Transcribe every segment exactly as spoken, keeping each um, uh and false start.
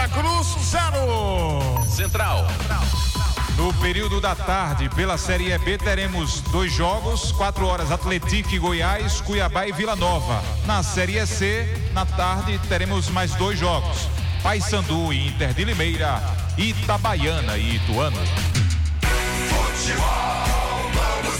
Santa Cruz, zero. Central. No período da tarde, pela Série B, teremos dois jogos, quatro horas, Atlético e Goiás, Cuiabá e Vila Nova. Na Série C, na tarde, teremos mais dois jogos, Paysandu e Inter de Limeira, Itabaiana e Ituano. Futebol, vamos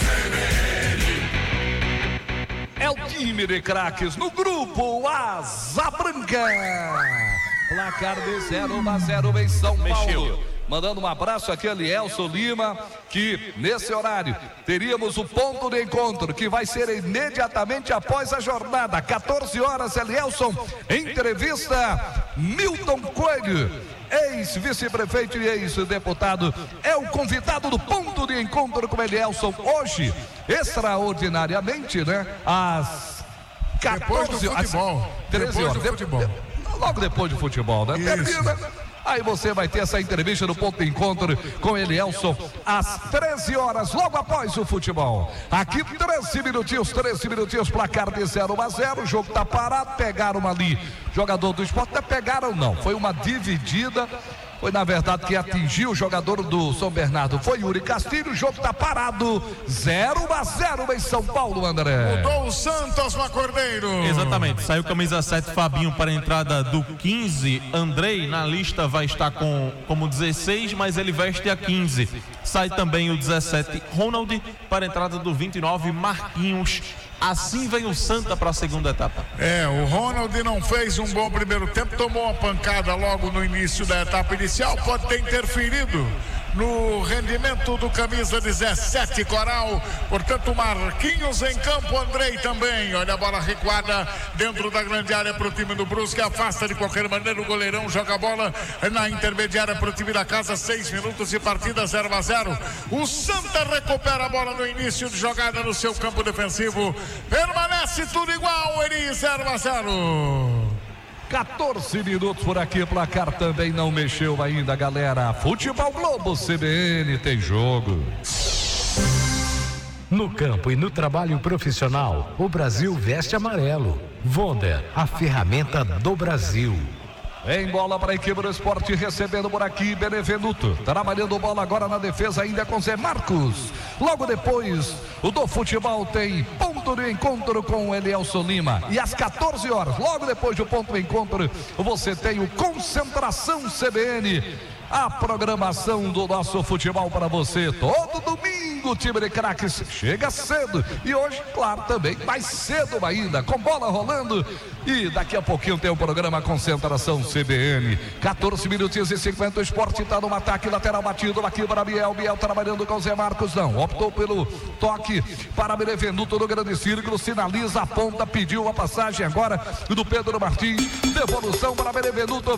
É o time de craques no grupo Asa Branca. Placar de zero a zero em São Paulo. Mexeu. Mandando um abraço aqui a Elielson Lima, que nesse horário teríamos o ponto de encontro, que vai ser imediatamente após a jornada, quatorze horas, Elielson, entrevista Milton Coelho, ex-vice-prefeito e ex-deputado, é o convidado do ponto de encontro com Elielson, hoje, extraordinariamente, né, às quatorze horas, treze horas, logo depois do futebol, né, termina. Aí você vai ter essa entrevista no ponto de encontro com Elielson às treze horas, logo após o futebol. Aqui treze minutinhos, treze minutinhos, placar de zero a zero, o jogo tá parado, pegaram ali, jogador do Sport, não pegaram não, foi uma dividida. Foi na verdade que atingiu o jogador do São Bernardo, foi Yuri Castilho, o jogo está parado, zero a zero em São Paulo, André. Mudou o Santos, Macordeiro. Exatamente, saiu camisa sete Fabinho para a entrada do quinze, Andrei na lista vai estar com como dezesseis, mas ele veste a quinze. Sai também o dezessete Ronald para a entrada do vinte e nove Marquinhos. Assim vem o Santa para a segunda etapa. É, o Ronald não fez um bom primeiro tempo, tomou uma pancada logo no início da etapa inicial, pode ter interferido no rendimento do camisa dezessete Coral, portanto Marquinhos em campo, Andrei também, olha a bola recuada dentro da grande área para o time do Brusque, afasta de qualquer maneira o goleirão, joga a bola na intermediária para o time da casa, seis minutos de partida, zero a zero, o Santa recupera a bola no início de jogada no seu campo defensivo, permanece tudo igual, Eri, zero a zero. quatorze minutos por aqui, placar também não mexeu ainda, galera. Futebol Globo C B N tem jogo. No campo e no trabalho profissional, o Brasil veste amarelo. Wonder, a ferramenta do Brasil. Em bola para a equipe do Esporte, recebendo por aqui Benevenuto, trabalhando bola agora na defesa ainda com Zé Marcos. Logo depois, o do futebol tem ponto de encontro com o Elielson Lima. E às quatorze horas, logo depois do ponto de encontro, você tem o Concentração C B N. A programação do nosso futebol para você todo domingo, o time de craques chega cedo e hoje, claro, também mais cedo ainda, com bola rolando, e daqui a pouquinho tem o programa Concentração C B N. quatorze minutinhos e cinquenta, o Esporte está no ataque, lateral batido aqui para Biel, Biel trabalhando com o Zé Marcos, não, optou pelo toque para Benevenuto no grande círculo, sinaliza a ponta, pediu a passagem agora do Pedro Martins, devolução para Benevenuto.